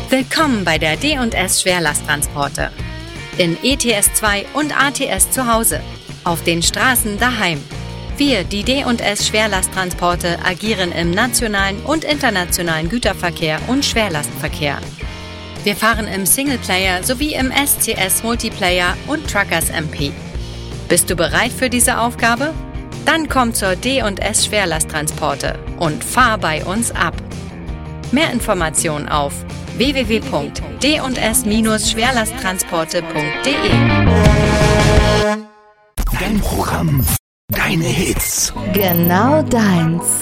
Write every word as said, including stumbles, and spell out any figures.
Willkommen bei der D und S Schwerlasttransporte. In E T S zwei und A T S zu Hause. Auf den Straßen daheim. Wir, die D und S Schwerlasttransporte, agieren im nationalen und internationalen Güterverkehr und Schwerlastverkehr. Wir fahren im Singleplayer sowie im S C S Multiplayer und Truckers M P. Bist du bereit für diese Aufgabe? Dann komm zur D und S Schwerlasttransporte und fahr bei uns ab. Mehr Informationen auf w w w punkt d und s schwerlasttransporte punkt d e. Dein Programm, deine Hits. Genau deins.